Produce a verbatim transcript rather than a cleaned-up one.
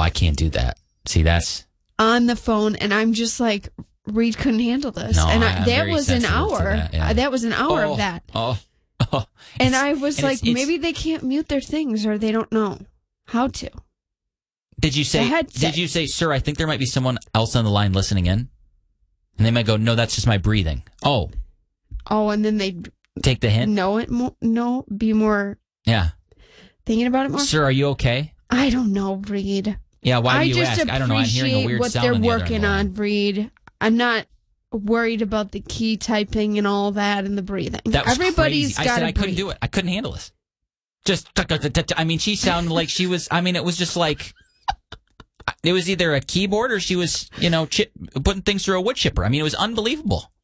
I can't do that. See, that's on the phone, and I'm just like, Reed couldn't handle this. No, and I, I'm that very was an sensitive to hour. that, yeah. Uh, that was an hour oh, of that. Oh, oh. And It's- I was and like, it's- it's- maybe they can't mute their things, or they don't know how to. Did you say? headset. Did you say, sir? I think there might be someone else on the line listening in, and they might go, "No, that's just my breathing." Oh, Oh, and then they take the hint. know it more. No, be more Yeah, thinking about it more. sir, are you okay? I don't know, Reed. Yeah, why I do you just ask? I don't know. I'm hearing a appreciate weird what sound they're on the other end of working the line. on, Reed. I'm not worried about the key typing and all that and the breathing. That was Everybody's crazy. I got said to I couldn't do it. I couldn't handle this. Just, I mean, she sounded like she was. I mean, it was just like it was either a keyboard or she was, you know, chip, putting things through a wood chipper. I mean, it was unbelievable.